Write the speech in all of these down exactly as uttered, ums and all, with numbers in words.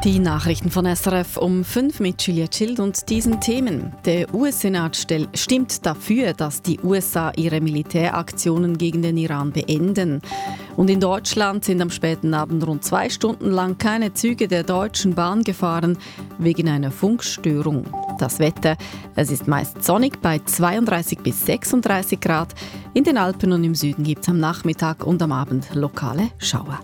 Die Nachrichten von S R F um fünf mit Julia Schild und diesen Themen. Der U S-Senat stimmt dafür, dass die U S A ihre Militäraktionen gegen den Iran beenden. Und in Deutschland sind am späten Abend rund zwei Stunden lang keine Züge der Deutschen Bahn gefahren, wegen einer Funkstörung. Das Wetter, es ist meist sonnig bei zweiunddreißig bis sechsunddreißig Grad. In den Alpen und im Süden gibt es am Nachmittag und am Abend lokale Schauer.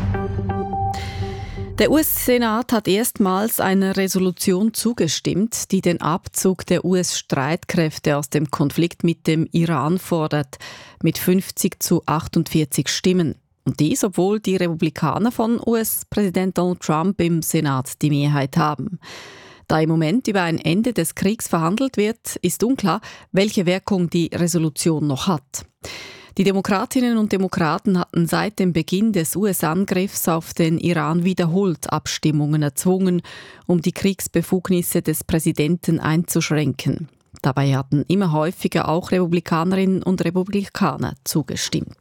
Der U S-Senat hat erstmals einer Resolution zugestimmt, die den Abzug der U S-Streitkräfte aus dem Konflikt mit dem Iran fordert, mit fünfzig zu achtundvierzig Stimmen. Und dies, obwohl die Republikaner von U S-Präsident Donald Trump im Senat die Mehrheit haben. Da im Moment über ein Ende des Kriegs verhandelt wird, ist unklar, welche Wirkung die Resolution noch hat. Die Demokratinnen und Demokraten hatten seit dem Beginn des U S-Angriffs auf den Iran wiederholt Abstimmungen erzwungen, um die Kriegsbefugnisse des Präsidenten einzuschränken. Dabei hatten immer häufiger auch Republikanerinnen und Republikaner zugestimmt.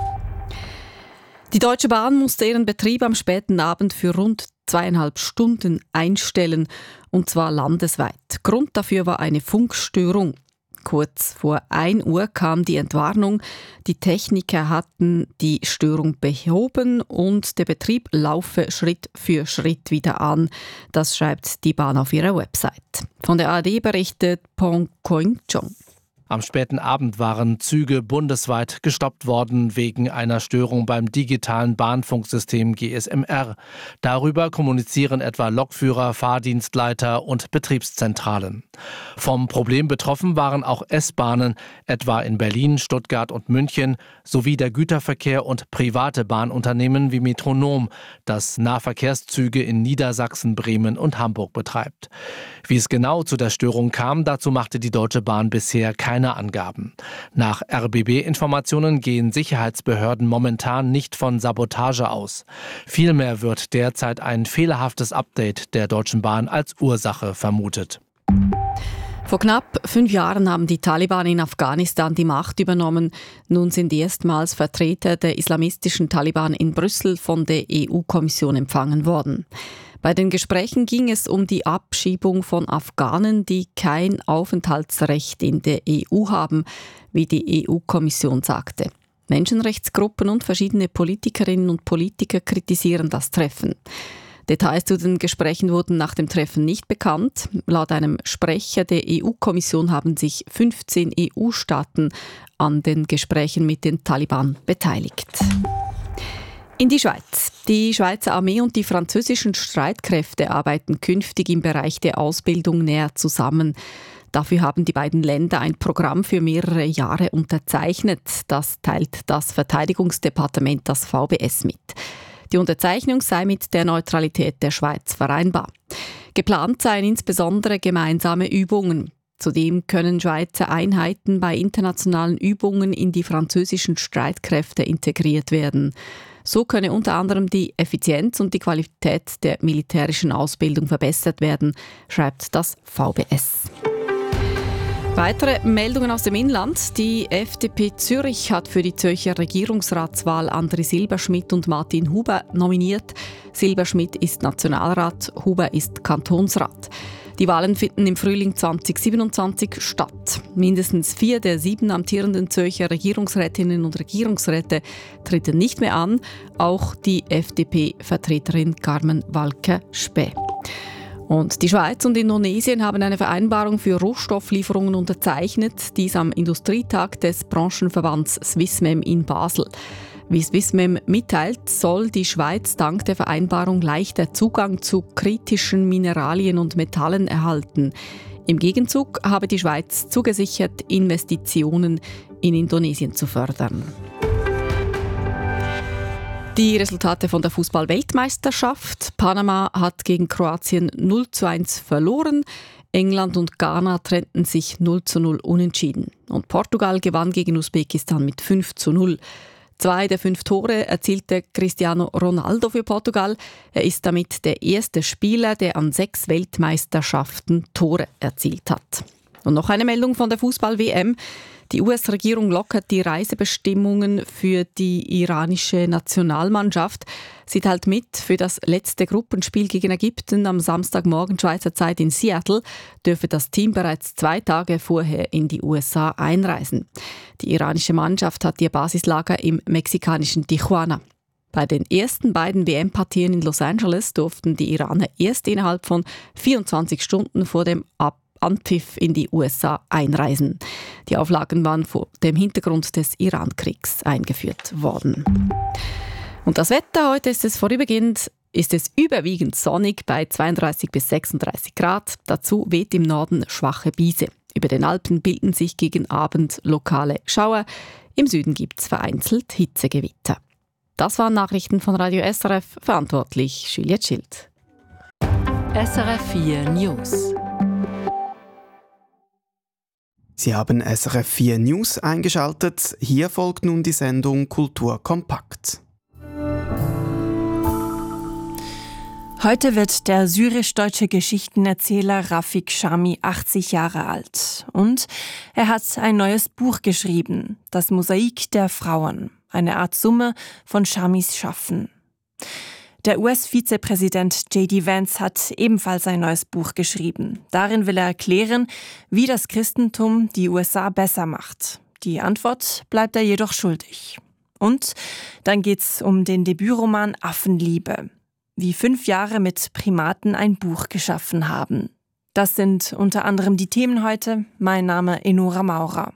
Die Deutsche Bahn musste ihren Betrieb am späten Abend für rund zweieinhalb Stunden einstellen, und zwar landesweit. Grund dafür war eine Funkstörung. Kurz vor ein Uhr kam die Entwarnung. Die Techniker hatten die Störung behoben und der Betrieb laufe Schritt für Schritt wieder an. Das schreibt die Bahn auf ihrer Website. Von der A R D berichtet Pong Koing-chong. Am späten Abend waren Züge bundesweit gestoppt worden wegen einer Störung beim digitalen Bahnfunksystem G S M R. Darüber kommunizieren etwa Lokführer, Fahrdienstleiter und Betriebszentralen. Vom Problem betroffen waren auch S-Bahnen, etwa in Berlin, Stuttgart und München, sowie der Güterverkehr und private Bahnunternehmen wie Metronom, das Nahverkehrszüge in Niedersachsen, Bremen und Hamburg betreibt. Wie es genau zu der Störung kam, dazu machte die Deutsche Bahn bisher keine Angaben. Nach R B B-Informationen gehen Sicherheitsbehörden momentan nicht von Sabotage aus. Vielmehr wird derzeit ein fehlerhaftes Update der Deutschen Bahn als Ursache vermutet. Vor knapp fünf Jahren haben die Taliban in Afghanistan die Macht übernommen. Nun sind erstmals Vertreter der islamistischen Taliban in Brüssel von der E U-Kommission empfangen worden. Bei den Gesprächen ging es um die Abschiebung von Afghanen, die kein Aufenthaltsrecht in der E U haben, wie die E U-Kommission sagte. Menschenrechtsgruppen und verschiedene Politikerinnen und Politiker kritisieren das Treffen. Details zu den Gesprächen wurden nach dem Treffen nicht bekannt. Laut einem Sprecher der E U-Kommission haben sich fünfzehn E U-Staaten an den Gesprächen mit den Taliban beteiligt. In die Schweiz. Die Schweizer Armee und die französischen Streitkräfte arbeiten künftig im Bereich der Ausbildung näher zusammen. Dafür haben die beiden Länder ein Programm für mehrere Jahre unterzeichnet. Das teilt das Verteidigungsdepartement, das V B S, mit. Die Unterzeichnung sei mit der Neutralität der Schweiz vereinbar. Geplant seien insbesondere gemeinsame Übungen. Zudem können Schweizer Einheiten bei internationalen Übungen in die französischen Streitkräfte integriert werden. So könne unter anderem die Effizienz und die Qualität der militärischen Ausbildung verbessert werden, schreibt das V B S. Weitere Meldungen aus dem Inland. Die F D P Zürich hat für die Zürcher Regierungsratswahl André Silberschmidt und Martin Huber nominiert. Silberschmidt ist Nationalrat, Huber ist Kantonsrat. Die Wahlen finden im Frühling zweitausendsiebenundzwanzig statt. Mindestens vier der sieben amtierenden Zürcher Regierungsrätinnen und Regierungsräte treten nicht mehr an. Auch die F D P-Vertreterin Carmen Walker-Späh. Und die Schweiz und Indonesien haben eine Vereinbarung für Rohstofflieferungen unterzeichnet, dies am Industrietag des Branchenverbands Swissmem in Basel. Wie Swissmem mitteilt, soll die Schweiz dank der Vereinbarung leichter Zugang zu kritischen Mineralien und Metallen erhalten. Im Gegenzug habe die Schweiz zugesichert, Investitionen in Indonesien zu fördern. Die Resultate von der Fußball-Weltmeisterschaft. Panama hat gegen Kroatien null zu eins verloren. England und Ghana trennten sich null zu null unentschieden. Und Portugal gewann gegen Usbekistan mit fünf zu null. Zwei der fünf Tore erzielte Cristiano Ronaldo für Portugal. Er ist damit der erste Spieler, der an sechs Weltmeisterschaften Tore erzielt hat. Und noch eine Meldung von der Fußball-W M. Die U S-Regierung lockert die Reisebestimmungen für die iranische Nationalmannschaft. Sie teilt mit, für das letzte Gruppenspiel gegen Ägypten am Samstagmorgen Schweizer Zeit in Seattle dürfe das Team bereits zwei Tage vorher in die U S A einreisen. Die iranische Mannschaft hat ihr Basislager im mexikanischen Tijuana. Bei den ersten beiden W M-Partien in Los Angeles durften die Iraner erst innerhalb von vierundzwanzig Stunden vor dem Ab- Anpfiff in die U S A einreisen. Die Auflagen waren vor dem Hintergrund des Iran-Kriegs eingeführt worden. Und das Wetter, heute ist es vorübergehend, ist es überwiegend sonnig bei zweiunddreißig bis sechsunddreißig Grad. Dazu weht im Norden schwache Brise. Über den Alpen bilden sich gegen Abend lokale Schauer. Im Süden gibt es vereinzelt Hitzegewitter. Das waren Nachrichten von Radio S R F, verantwortlich Juliette Schild. S R F vier News. Sie haben S R F vier News eingeschaltet. Hier folgt nun die Sendung Kultur kompakt. Heute wird der syrisch-deutsche Geschichtenerzähler Rafik Shami achtzig Jahre alt. Und er hat ein neues Buch geschrieben, Das Mosaik der Frauen, eine Art Summe von Shamis Schaffen. Der U S-Vizepräsident J D Vance hat ebenfalls ein neues Buch geschrieben. Darin will er erklären, wie das Christentum die U S A besser macht. Die Antwort bleibt er jedoch schuldig. Und dann geht's um den Debütroman Affenliebe. Wie fünf Jahre mit Primaten ein Buch geschaffen haben. Das sind unter anderem die Themen heute. Mein Name Enora Maurer.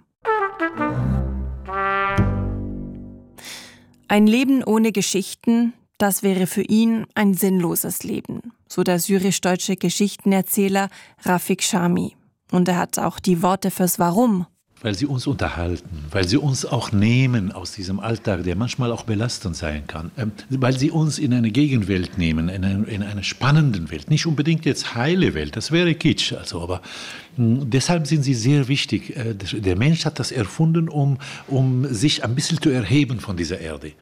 Ein Leben ohne Geschichten, das wäre für ihn ein sinnloses Leben, so der syrisch-deutsche Geschichtenerzähler Rafik Shami. Und er hat auch die Worte fürs Warum. Weil sie uns unterhalten, weil sie uns auch nehmen aus diesem Alltag, der manchmal auch belastend sein kann, ähm, weil sie uns in eine Gegenwelt nehmen, in eine, in eine spannende Welt, nicht unbedingt jetzt heile Welt, das wäre Kitsch, also, aber mh, deshalb sind sie sehr wichtig. Äh, der Mensch hat das erfunden, um, um sich ein bisschen zu erheben von dieser Erde.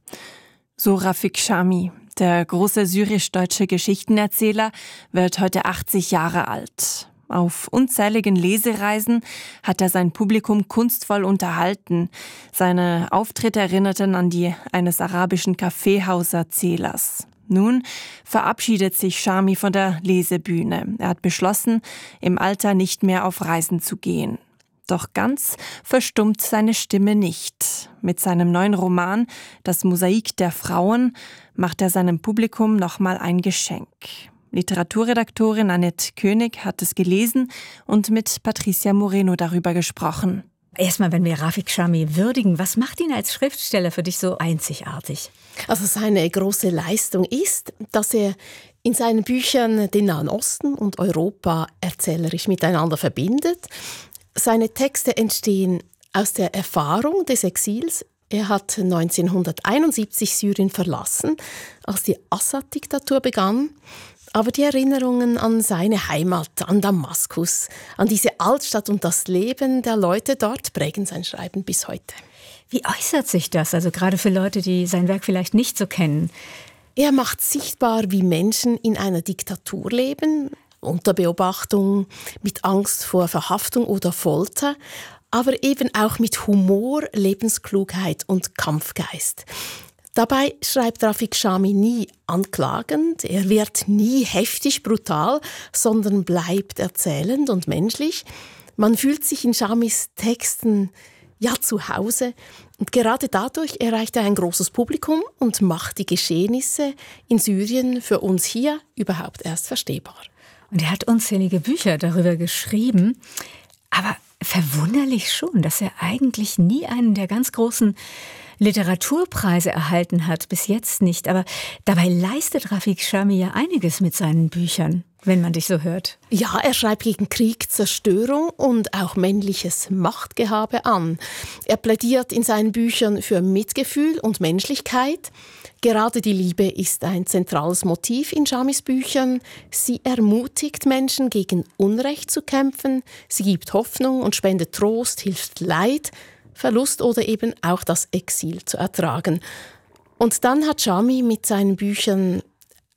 So Rafik Shami, der große syrisch-deutsche Geschichtenerzähler, wird heute achtzig Jahre alt. Auf unzähligen Lesereisen hat er sein Publikum kunstvoll unterhalten. Seine Auftritte erinnerten an die eines arabischen Kaffeehauserzählers. Nun verabschiedet sich Shami von der Lesebühne. Er hat beschlossen, im Alter nicht mehr auf Reisen zu gehen. Doch ganz verstummt seine Stimme nicht. Mit seinem neuen Roman Das Mosaik der Frauen macht er seinem Publikum nochmal ein Geschenk. Literaturredaktorin Annette König hat es gelesen und mit Patricia Moreno darüber gesprochen. Erstmal, wenn wir Rafik Shami würdigen, was macht ihn als Schriftsteller für dich so einzigartig? Also seine große Leistung ist, dass er in seinen Büchern den Nahen Osten und Europa erzählerisch miteinander verbindet. Seine Texte entstehen aus der Erfahrung des Exils. Er hat neunzehnhunderteinundsiebzig Syrien verlassen, als die Assad-Diktatur begann. Aber die Erinnerungen an seine Heimat, an Damaskus, an diese Altstadt und das Leben der Leute dort prägen sein Schreiben bis heute. Wie äußert sich das, also gerade für Leute, die sein Werk vielleicht nicht so kennen? Er macht sichtbar, wie Menschen in einer Diktatur leben, unter Beobachtung, mit Angst vor Verhaftung oder Folter, aber eben auch mit Humor, Lebensklugheit und Kampfgeist. Dabei schreibt Rafik Shami nie anklagend, er wird nie heftig brutal, sondern bleibt erzählend und menschlich. Man fühlt sich in Shamis Texten ja zu Hause und gerade dadurch erreicht er ein großes Publikum und macht die Geschehnisse in Syrien für uns hier überhaupt erst verstehbar. Und er hat unzählige Bücher darüber geschrieben, aber verwunderlich schon, dass er eigentlich nie einen der ganz großen Literaturpreise erhalten hat, bis jetzt nicht. Aber dabei leistet Rafik Shami ja einiges mit seinen Büchern, wenn man dich so hört. Ja, er schreibt gegen Krieg, Zerstörung und auch männliches Machtgehabe an. Er plädiert in seinen Büchern für Mitgefühl und Menschlichkeit. Gerade die Liebe ist ein zentrales Motiv in Shamis Büchern. Sie ermutigt Menschen, gegen Unrecht zu kämpfen. Sie gibt Hoffnung und spendet Trost, hilft Leid, Verlust oder eben auch das Exil zu ertragen. Und dann hat Shami mit seinen Büchern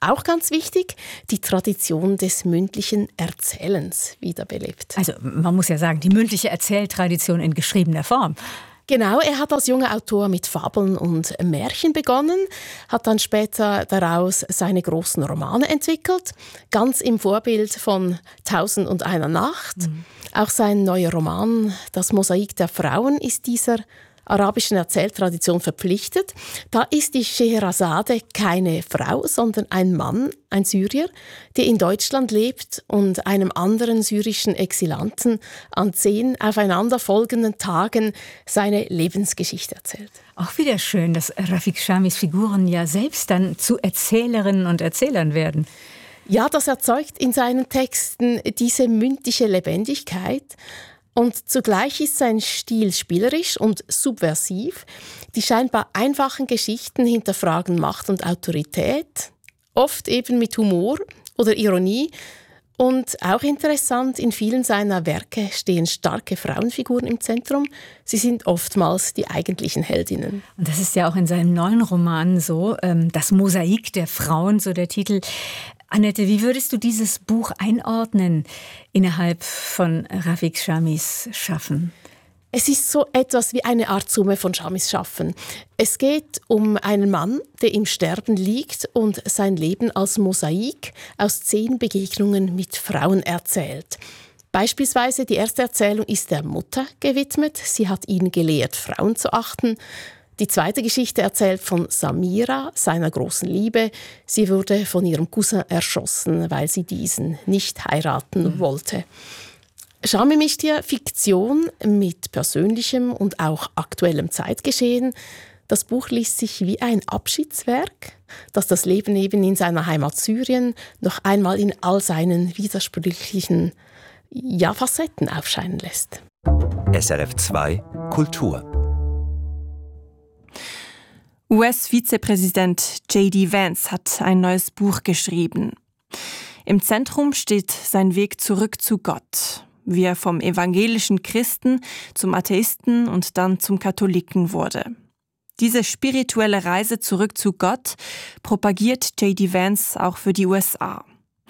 auch ganz wichtig, die Tradition des mündlichen Erzählens wiederbelebt. Also man muss ja sagen, die mündliche Erzähltradition in geschriebener Form. Genau, er hat als junger Autor mit Fabeln und Märchen begonnen, hat dann später daraus seine großen Romane entwickelt, ganz im Vorbild von Tausend und einer Nacht. Mhm. Auch sein neuer Roman Das Mosaik der Frauen ist dieser arabischen Erzähltradition verpflichtet. Da ist die Scheherazade keine Frau, sondern ein Mann, ein Syrier, der in Deutschland lebt und einem anderen syrischen Exilanten an zehn aufeinanderfolgenden Tagen seine Lebensgeschichte erzählt. Auch wieder schön, dass Rafik Shamis Figuren ja selbst dann zu Erzählerinnen und Erzählern werden. Ja, das erzeugt in seinen Texten diese mündliche Lebendigkeit. Und zugleich ist sein Stil spielerisch und subversiv. Die scheinbar einfachen Geschichten hinterfragen Macht und Autorität, oft eben mit Humor oder Ironie. Und auch interessant, in vielen seiner Werke stehen starke Frauenfiguren im Zentrum. Sie sind oftmals die eigentlichen Heldinnen. Und das ist ja auch in seinem neuen Roman so, das Mosaik der Frauen, so der Titel. Annette, wie würdest du dieses Buch einordnen innerhalb von Rafik Shamis Schaffen? Es ist so etwas wie eine Art Summe von Shamis Schaffen. Es geht um einen Mann, der im Sterben liegt und sein Leben als Mosaik aus zehn Begegnungen mit Frauen erzählt. Beispielsweise die erste Erzählung ist der Mutter gewidmet. Sie hat ihn gelehrt, Frauen zu achten. Die zweite Geschichte erzählt von Samira, seiner großen Liebe. Sie wurde von ihrem Cousin erschossen, weil sie diesen nicht heiraten wollte. Shami mischt hier Fiktion mit persönlichem und auch aktuellem Zeitgeschehen. Das Buch liest sich wie ein Abschiedswerk, das das Leben eben in seiner Heimat Syrien noch einmal in all seinen widersprüchlichen ja, Facetten aufscheinen lässt. S R F zwei Kultur. U S-Vizepräsident J D Vance hat ein neues Buch geschrieben. Im Zentrum steht sein Weg zurück zu Gott, wie er vom evangelischen Christen zum Atheisten und dann zum Katholiken wurde. Diese spirituelle Reise zurück zu Gott propagiert J D Vance auch für die U S A.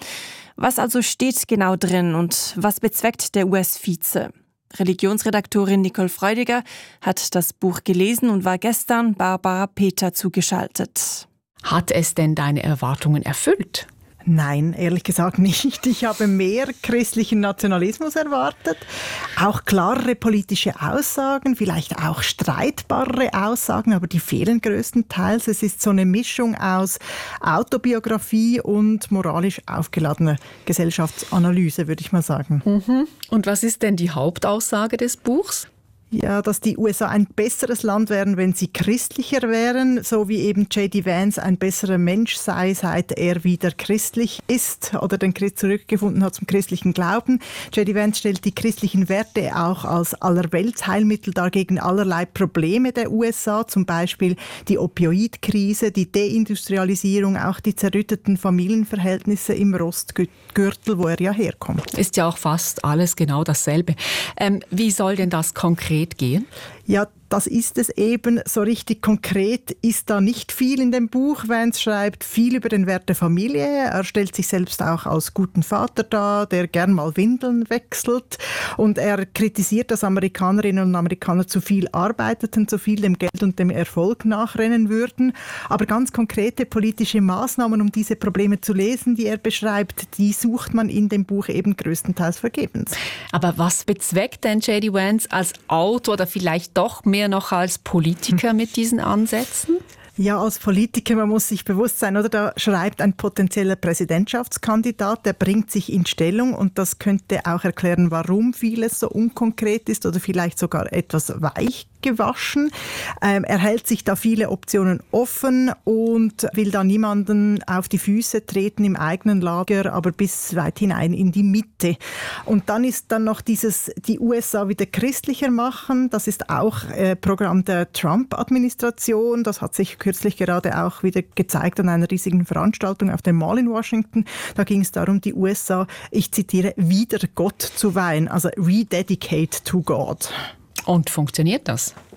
Was also steht genau drin und was bezweckt der U S-Vize? Religionsredaktorin Nicole Freudiger hat das Buch gelesen und war gestern Barbara Peter zugeschaltet. Hat es denn deine Erwartungen erfüllt? Nein, ehrlich gesagt nicht. Ich habe mehr christlichen Nationalismus erwartet, auch klarere politische Aussagen, vielleicht auch streitbarere Aussagen, aber die fehlen größtenteils. Es ist so eine Mischung aus Autobiografie und moralisch aufgeladener Gesellschaftsanalyse, würde ich mal sagen. Mhm. Und was ist denn die Hauptaussage des Buchs? Ja, dass die U S A ein besseres Land wären, wenn sie christlicher wären, so wie eben J D Vance ein besserer Mensch sei, seit er wieder christlich ist oder den Christ zurückgefunden hat zum christlichen Glauben. J D Vance stellt die christlichen Werte auch als Allerweltsheilmittel dar gegen allerlei Probleme der U S A, zum Beispiel die Opioidkrise, die Deindustrialisierung, auch die zerrütteten Familienverhältnisse im Rostgürtel, wo er ja herkommt. Ist ja auch fast alles genau dasselbe. Ähm, wie soll denn das konkret gehen? Ja, das ist es eben. So richtig konkret ist da nicht viel in dem Buch. Vance schreibt viel über den Wert der Familie. Er stellt sich selbst auch als guten Vater dar, der gern mal Windeln wechselt. Und er kritisiert, dass Amerikanerinnen und Amerikaner zu viel arbeiteten, zu viel dem Geld und dem Erfolg nachrennen würden. Aber ganz konkrete politische Maßnahmen, um diese Probleme zu lösen, die er beschreibt, die sucht man in dem Buch eben größtenteils vergebens. Aber was bezweckt denn J D Vance als Autor oder vielleicht doch mehr noch als Politiker mit diesen Ansätzen? Ja, als Politiker, man muss sich bewusst sein, oder? Da schreibt ein potenzieller Präsidentschaftskandidat, der bringt sich in Stellung und das könnte auch erklären, warum vieles so unkonkret ist oder vielleicht sogar etwas weich gewaschen. Ähm, er hält sich da viele Optionen offen und will da niemanden auf die Füße treten im eigenen Lager, aber bis weit hinein in die Mitte. Und dann ist dann noch dieses, die U S A wieder christlicher machen. Das ist auch äh, Programm der Trump-Administration. Das hat sich kürzlich gerade auch wieder gezeigt an einer riesigen Veranstaltung auf dem Mall in Washington. Da ging es darum, die U S A, ich zitiere, wieder Gott zu weihen, also rededicate to God. Und funktioniert das?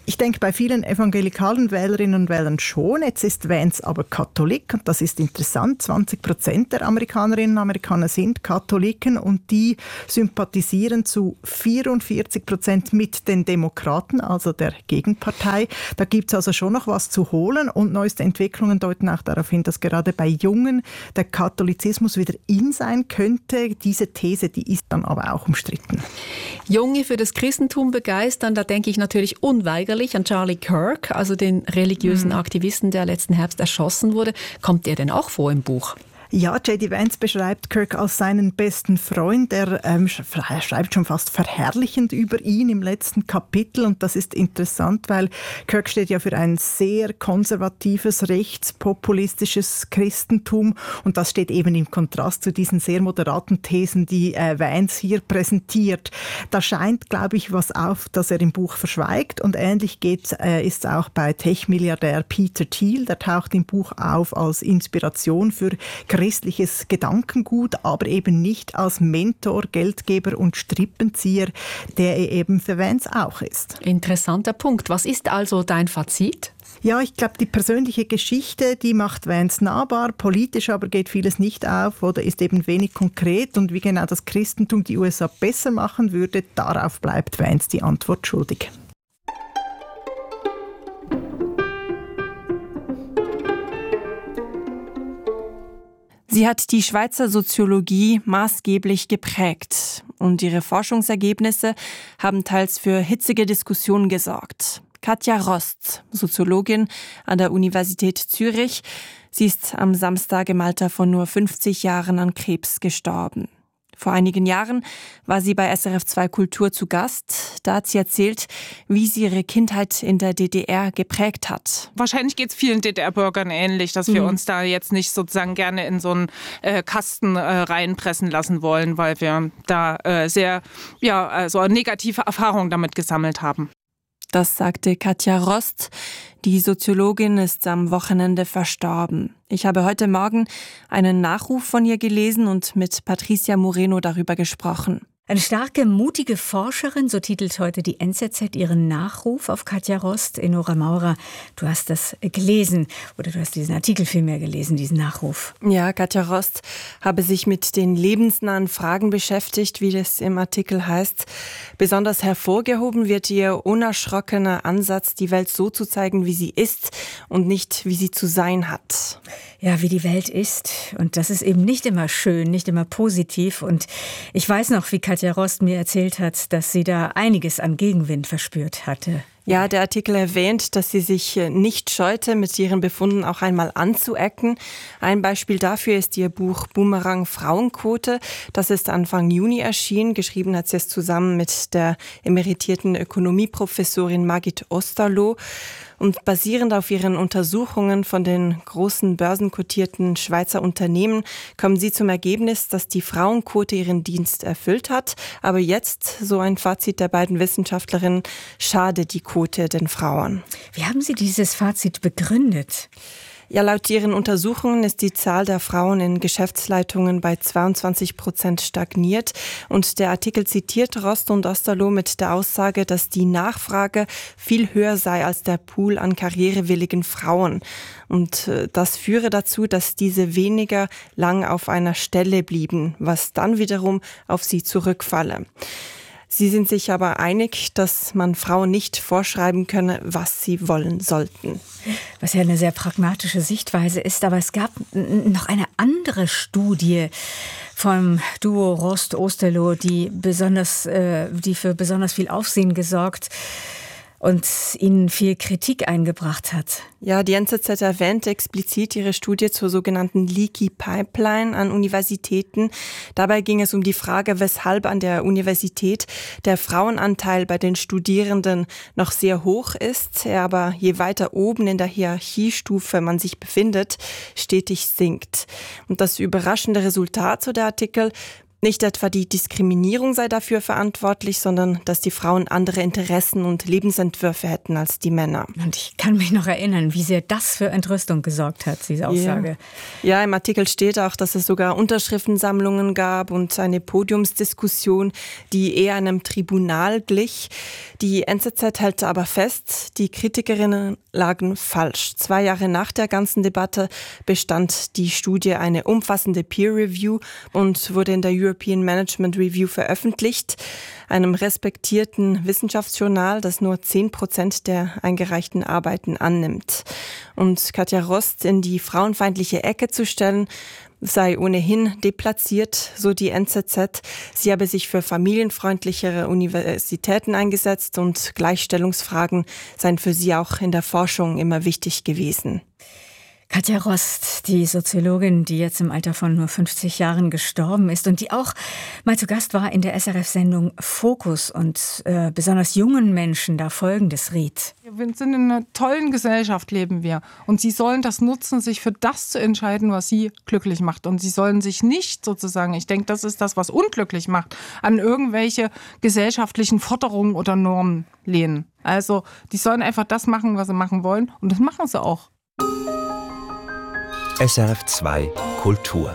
Ich denke, bei vielen evangelikalen Wählerinnen und Wählern schon. Jetzt ist Vance aber Katholik und das ist interessant. zwanzig Prozent der Amerikanerinnen und Amerikaner sind Katholiken und die sympathisieren zu vierundvierzig Prozent mit den Demokraten, also der Gegenpartei. Da gibt es also schon noch was zu holen und neueste Entwicklungen deuten auch darauf hin, dass gerade bei Jungen der Katholizismus wieder in sein könnte. Diese These, die ist dann aber auch umstritten. Junge für das Christentum begeistern, da denke ich natürlich unweigerlich an Charlie Kirk, also den religiösen Aktivisten, der letzten Herbst erschossen wurde. Kommt der denn auch vor im Buch? Ja, J D. Vance beschreibt Kirk als seinen besten Freund. Er ähm, schreibt schon fast verherrlichend über ihn im letzten Kapitel. Und das ist interessant, weil Kirk steht ja für ein sehr konservatives, rechtspopulistisches Christentum. Und das steht eben im Kontrast zu diesen sehr moderaten Thesen, die äh, Vance hier präsentiert. Da scheint, glaube ich, was auf, das er im Buch verschweigt. Und ähnlich geht, äh, ist es auch bei Tech-Milliardär Peter Thiel. Der taucht im Buch auf als Inspiration für christliches Gedankengut, aber eben nicht als Mentor, Geldgeber und Strippenzieher, der er eben für Vance auch ist. Interessanter Punkt. Was ist also dein Fazit? Ja, ich glaube, die persönliche Geschichte, die macht Vance nahbar. Politisch aber geht vieles nicht auf oder ist eben wenig konkret. Und wie genau das Christentum die U S A besser machen würde, darauf bleibt Vance die Antwort schuldig. Sie hat die Schweizer Soziologie maßgeblich geprägt und ihre Forschungsergebnisse haben teils für hitzige Diskussionen gesorgt. Katja Rost, Soziologin an der Universität Zürich, sie ist am Samstag im Alter von nur fünfzig Jahren an Krebs gestorben. Vor einigen Jahren war sie bei S R F zwei Kultur zu Gast. Da hat sie erzählt, wie sie ihre Kindheit in der D D R geprägt hat. Wahrscheinlich geht es vielen D D R-Bürgern ähnlich, dass wir mhm. uns da jetzt nicht sozusagen gerne in so einen äh, Kasten äh, reinpressen lassen wollen, weil wir da äh, sehr ja, also negative Erfahrungen damit gesammelt haben. Das sagte Katja Rost. Die Soziologin ist am Wochenende verstorben. Ich habe heute Morgen einen Nachruf von ihr gelesen und mit Patricia Moreno darüber gesprochen. Eine starke, mutige Forscherin, so titelt heute die N Z Z ihren Nachruf auf Katja Rost. Enora Maurer, du hast das gelesen oder du hast diesen Artikel vielmehr gelesen, diesen Nachruf. Ja, Katja Rost habe sich mit den lebensnahen Fragen beschäftigt, wie das im Artikel heißt. Besonders hervorgehoben wird ihr unerschrockener Ansatz, die Welt so zu zeigen, wie sie ist und nicht, wie sie zu sein hat. Ja, wie die Welt ist. Und das ist eben nicht immer schön, nicht immer positiv. Und ich weiß noch, wie Katja Rost mir erzählt hat, dass sie da einiges an Gegenwind verspürt hatte. Ja, der Artikel erwähnt, dass sie sich nicht scheute, mit ihren Befunden auch einmal anzuecken. Ein Beispiel dafür ist ihr Buch Boomerang Frauenquote. Das ist Anfang Juni erschienen. Geschrieben hat sie es zusammen mit der emeritierten Ökonomieprofessorin Margit Osterloh. Und basierend auf ihren Untersuchungen von den großen börsenkotierten Schweizer Unternehmen kommen sie zum Ergebnis, dass die Frauenquote ihren Dienst erfüllt hat. Aber jetzt, so ein Fazit der beiden Wissenschaftlerinnen, schadet die Quote den Frauen. Wie haben Sie dieses Fazit begründet? Ja, laut ihren Untersuchungen ist die Zahl der Frauen in Geschäftsleitungen bei zweiundzwanzig Prozent stagniert. Und der Artikel zitiert Rost und Osterloh mit der Aussage, dass die Nachfrage viel höher sei als der Pool an karrierewilligen Frauen. Und das führe dazu, dass diese weniger lang auf einer Stelle blieben, was dann wiederum auf sie zurückfalle. Sie sind sich aber einig, dass man Frauen nicht vorschreiben könne, was sie wollen sollten. Was ja eine sehr pragmatische Sichtweise ist, aber es gab noch eine andere Studie vom Duo Rost-Osterloh, die besonders, äh, die für besonders viel Aufsehen gesorgt und ihnen viel Kritik eingebracht hat. Ja, die N Z Z erwähnt explizit ihre Studie zur sogenannten Leaky Pipeline an Universitäten. Dabei ging es um die Frage, weshalb an der Universität der Frauenanteil bei den Studierenden noch sehr hoch ist, er aber je weiter oben in der Hierarchiestufe man sich befindet, stetig sinkt. Und das überraschende Resultat, so der Artikel: Nicht etwa die Diskriminierung sei dafür verantwortlich, sondern dass die Frauen andere Interessen und Lebensentwürfe hätten als die Männer. Und ich kann mich noch erinnern, wie sehr das für Entrüstung gesorgt hat, diese Aussage. Ja. ja, im Artikel steht auch, dass es sogar Unterschriftensammlungen gab und eine Podiumsdiskussion, die eher einem Tribunal glich. Die N Z Z hält aber fest, die Kritikerinnen lagen falsch. Zwei Jahre nach der ganzen Debatte bestand die Studie eine umfassende Peer-Review und wurde in der European Management Review veröffentlicht, einem respektierten Wissenschaftsjournal, das nur zehn Prozent der eingereichten Arbeiten annimmt. Und Katja Rost in die frauenfeindliche Ecke zu stellen, sei ohnehin deplatziert, so die N Z Z. Sie habe sich für familienfreundlichere Universitäten eingesetzt und Gleichstellungsfragen seien für sie auch in der Forschung immer wichtig gewesen. Katja Rost, die Soziologin, die jetzt im Alter von nur fünfzig Jahren gestorben ist und die auch mal zu Gast war in der S R F-Sendung Fokus und äh, besonders jungen Menschen da Folgendes riet. Wir sind in einer tollen Gesellschaft, leben wir. Und sie sollen das nutzen, sich für das zu entscheiden, was sie glücklich macht. Und sie sollen sich nicht sozusagen, ich denke, das ist das, was unglücklich macht, an irgendwelche gesellschaftlichen Forderungen oder Normen lehnen. Also die sollen einfach das machen, was sie machen wollen. Und das machen sie auch. S R F zwei Kultur.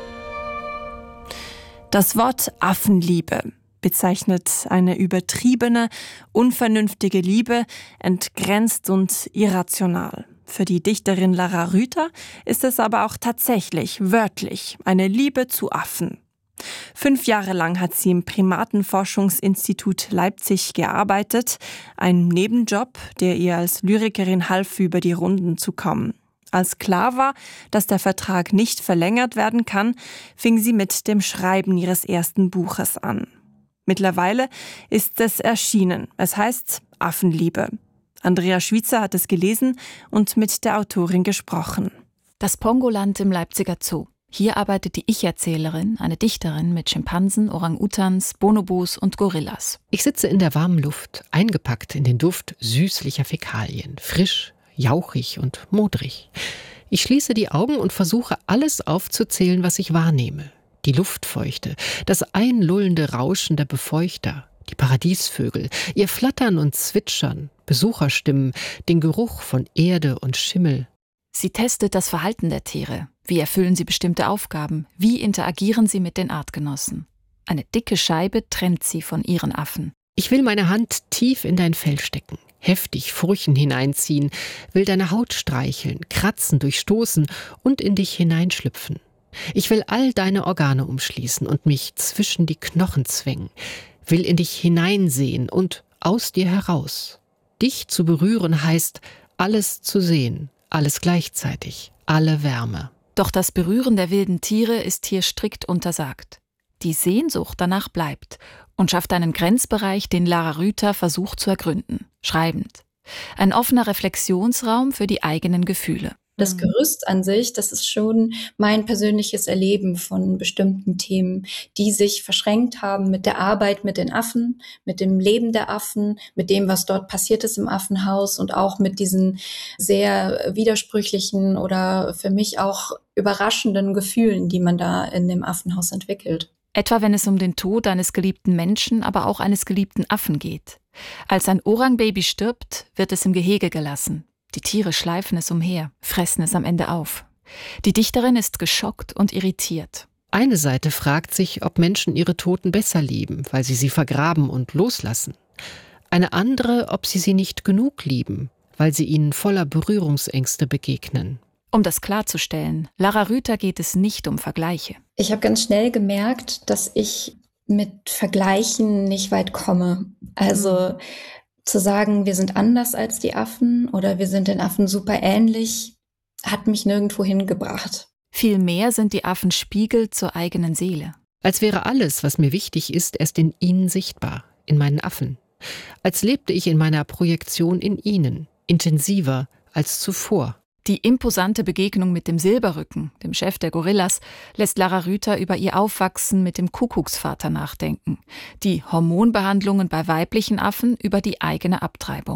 Das Wort Affenliebe bezeichnet eine übertriebene, unvernünftige Liebe, entgrenzt und irrational. Für die Dichterin Lara Rüther ist es aber auch tatsächlich, wörtlich, eine Liebe zu Affen. Fünf Jahre lang hat sie im Primatenforschungsinstitut Leipzig gearbeitet, ein Nebenjob, der ihr als Lyrikerin half, über die Runden zu kommen. Als klar war, dass der Vertrag nicht verlängert werden kann, fing sie mit dem Schreiben ihres ersten Buches an. Mittlerweile ist es erschienen. Es heißt Affenliebe. Andrea Schwitzer hat es gelesen und mit der Autorin gesprochen. Das Pongoland im Leipziger Zoo. Hier arbeitet die Ich-Erzählerin, eine Dichterin mit Schimpansen, Orang-Utans, Bonobos und Gorillas. Ich sitze in der warmen Luft, eingepackt in den Duft süßlicher Fäkalien, frisch, jauchig und modrig. Ich schließe die Augen und versuche, alles aufzuzählen, was ich wahrnehme. Die Luftfeuchte, das einlullende Rauschen der Befeuchter, die Paradiesvögel, ihr Flattern und Zwitschern, Besucherstimmen, den Geruch von Erde und Schimmel. Sie testet das Verhalten der Tiere. Wie erfüllen sie bestimmte Aufgaben? Wie interagieren sie mit den Artgenossen? Eine dicke Scheibe trennt sie von ihren Affen. Ich will meine Hand tief in dein Fell stecken, heftig Furchen hineinziehen, will deine Haut streicheln, kratzen, durchstoßen und in dich hineinschlüpfen. Ich will all deine Organe umschließen und mich zwischen die Knochen zwängen, will in dich hineinsehen und aus dir heraus. Dich zu berühren heißt, alles zu sehen, alles gleichzeitig, alle Wärme. Doch das Berühren der wilden Tiere ist hier strikt untersagt. Die Sehnsucht danach bleibt und schafft einen Grenzbereich, den Lara Rüther versucht zu ergründen, schreibend. Ein offener Reflexionsraum für die eigenen Gefühle. Das Gerüst an sich, das ist schon mein persönliches Erleben von bestimmten Themen, die sich verschränkt haben mit der Arbeit mit den Affen, mit dem Leben der Affen, mit dem, was dort passiert ist im Affenhaus und auch mit diesen sehr widersprüchlichen oder für mich auch überraschenden Gefühlen, die man da in dem Affenhaus entwickelt. Etwa wenn es um den Tod eines geliebten Menschen, aber auch eines geliebten Affen geht. Als ein Orang-Baby stirbt, wird es im Gehege gelassen. Die Tiere schleifen es umher, fressen es am Ende auf. Die Dichterin ist geschockt und irritiert. Eine Seite fragt sich, ob Menschen ihre Toten besser lieben, weil sie sie vergraben und loslassen. Eine andere, ob sie sie nicht genug lieben, weil sie ihnen voller Berührungsängste begegnen. Um das klarzustellen, Lara Rüther geht es nicht um Vergleiche. Ich habe ganz schnell gemerkt, dass ich mit Vergleichen nicht weit komme. Also zu sagen, wir sind anders als die Affen oder wir sind den Affen super ähnlich, hat mich nirgendwo hingebracht. Vielmehr sind die Affen Spiegel zur eigenen Seele. Als wäre alles, was mir wichtig ist, erst in ihnen sichtbar, in meinen Affen. Als lebte ich in meiner Projektion in ihnen, intensiver als zuvor. Die imposante Begegnung mit dem Silberrücken, dem Chef der Gorillas, lässt Lara Rüther über ihr Aufwachsen mit dem Kuckucksvater nachdenken. Die Hormonbehandlungen bei weiblichen Affen über die eigene Abtreibung.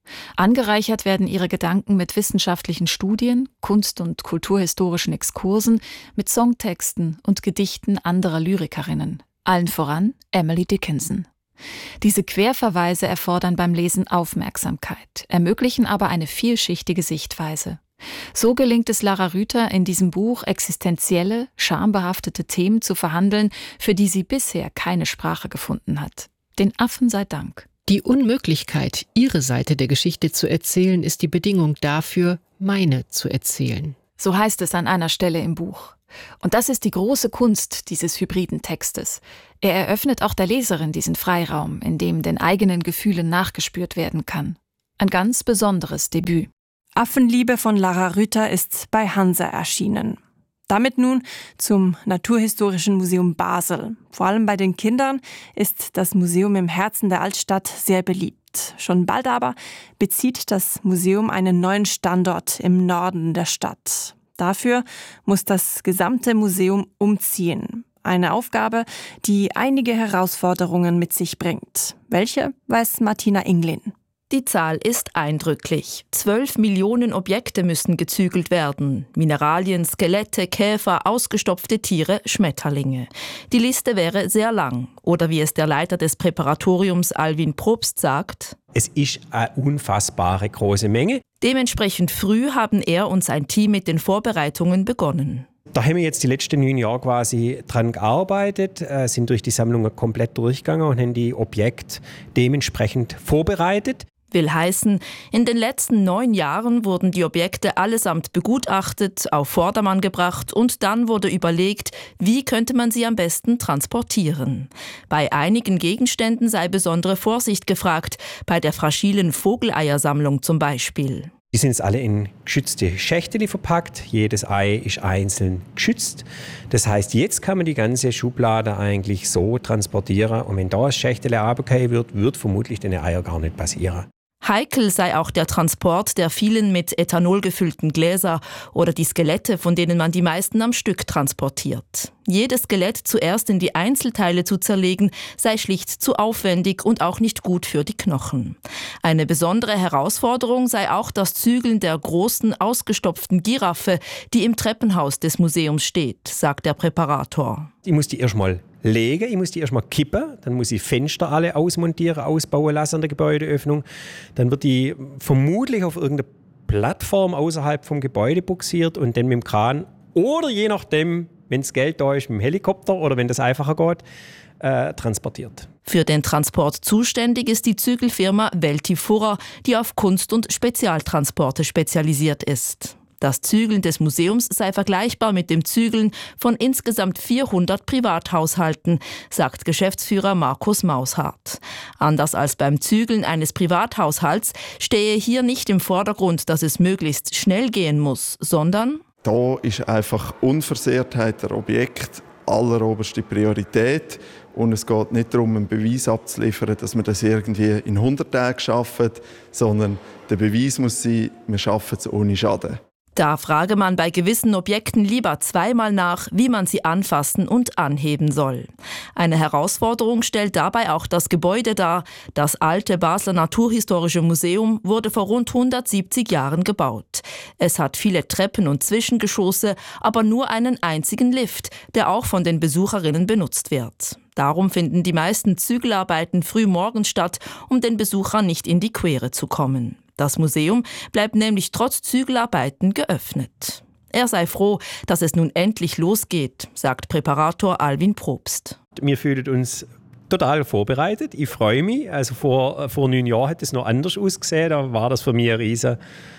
Angereichert werden ihre Gedanken mit wissenschaftlichen Studien, Kunst- und kulturhistorischen Exkursen, mit Songtexten und Gedichten anderer Lyrikerinnen. Allen voran Emily Dickinson. Diese Querverweise erfordern beim Lesen Aufmerksamkeit, ermöglichen aber eine vielschichtige Sichtweise. So gelingt es Lara Rüther in diesem Buch, existenzielle, schambehaftete Themen zu verhandeln, für die sie bisher keine Sprache gefunden hat. Den Affen sei Dank. Die Unmöglichkeit, ihre Seite der Geschichte zu erzählen, ist die Bedingung dafür, meine zu erzählen. So heißt es an einer Stelle im Buch. Und das ist die große Kunst dieses hybriden Textes. Er eröffnet auch der Leserin diesen Freiraum, in dem den eigenen Gefühlen nachgespürt werden kann. Ein ganz besonderes Debüt. Affenliebe von Lara Rüther ist bei Hansa erschienen. Damit nun zum Naturhistorischen Museum Basel. Vor allem bei den Kindern ist das Museum im Herzen der Altstadt sehr beliebt. Schon bald aber bezieht das Museum einen neuen Standort im Norden der Stadt. Dafür muss das gesamte Museum umziehen. Eine Aufgabe, die einige Herausforderungen mit sich bringt. Welche, weiß Martina Inglin. Die Zahl ist eindrücklich. Zwölf Millionen Objekte müssen gezügelt werden. Mineralien, Skelette, Käfer, ausgestopfte Tiere, Schmetterlinge. Die Liste wäre sehr lang. Oder wie es der Leiter des Präparatoriums Alwin Probst sagt: Es ist eine unfassbare große Menge. Dementsprechend früh haben er und sein Team mit den Vorbereitungen begonnen. Da haben wir jetzt die letzten neun Jahre quasi dran gearbeitet, äh, sind durch die Sammlungen komplett durchgegangen und haben die Objekte dementsprechend vorbereitet. Will heißen, in den letzten neun Jahren wurden die Objekte allesamt begutachtet, auf Vordermann gebracht und dann wurde überlegt, wie könnte man sie am besten transportieren. Bei einigen Gegenständen sei besondere Vorsicht gefragt, bei der fragilen Vogeleiersammlung zum Beispiel. Die sind jetzt alle in geschützte Schächteli verpackt. Jedes Ei ist einzeln geschützt. Das heißt, jetzt kann man die ganze Schublade eigentlich so transportieren. Und wenn da ein Schächtele runterfallen wird, wird vermutlich den Eier gar nicht passieren. Heikel sei auch der Transport der vielen mit Ethanol gefüllten Gläser oder die Skelette, von denen man die meisten am Stück transportiert. Jedes Skelett zuerst in die Einzelteile zu zerlegen, sei schlicht zu aufwendig und auch nicht gut für die Knochen. Eine besondere Herausforderung sei auch das Zügeln der großen, ausgestopften Giraffe, die im Treppenhaus des Museums steht, sagt der Präparator. Ich muss die erstmal legen, ich muss die erstmal kippen, dann muss ich Fenster alle ausmontieren, ausbauen lassen an der Gebäudeöffnung. Dann wird die vermutlich auf irgendeine Plattform außerhalb vom Gebäude buxiert und dann mit dem Kran oder je nachdem, wenn das Geld da ist, mit dem Helikopter oder wenn das einfacher geht, äh, transportiert. Für den Transport zuständig ist die Zügelfirma Weltifurrer, die auf Kunst- und Spezialtransporte spezialisiert ist. Das Zügeln des Museums sei vergleichbar mit dem Zügeln von insgesamt vierhundert Privathaushalten, sagt Geschäftsführer Markus Maushardt. Anders als beim Zügeln eines Privathaushalts stehe hier nicht im Vordergrund, dass es möglichst schnell gehen muss, sondern da ist einfach Unversehrtheit der Objekt alleroberste Priorität. Und es geht nicht darum, einen Beweis abzuliefern, dass wir das irgendwie in hundert Tagen schaffen, sondern der Beweis muss sein, wir schaffen es ohne Schaden. Da frage man bei gewissen Objekten lieber zweimal nach, wie man sie anfassen und anheben soll. Eine Herausforderung stellt dabei auch das Gebäude dar. Das alte Basler Naturhistorische Museum wurde vor rund hundertsiebzig Jahren gebaut. Es hat viele Treppen und Zwischengeschosse, aber nur einen einzigen Lift, der auch von den Besucherinnen benutzt wird. Darum finden die meisten Zügelarbeiten früh morgens statt, um den Besuchern nicht in die Quere zu kommen. Das Museum bleibt nämlich trotz Zügelarbeiten geöffnet. Er sei froh, dass es nun endlich losgeht, sagt Präparator Alwin Probst. Wir fühlen uns total vorbereitet. Ich freue mich. Also vor, vor neun Jahren hat es noch anders ausgesehen. Da war das für mich ein riesen,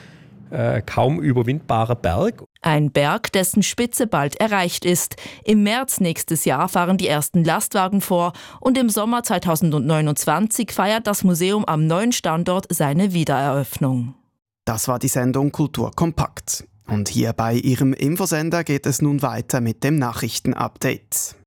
äh, kaum überwindbarer Berg. Ein Berg, dessen Spitze bald erreicht ist. Im März nächstes Jahr fahren die ersten Lastwagen vor und im Sommer zweitausendneunundzwanzig feiert das Museum am neuen Standort seine Wiedereröffnung. Das war die Sendung Kultur kompakt. Und hier bei Ihrem Infosender geht es nun weiter mit dem Nachrichtenupdate.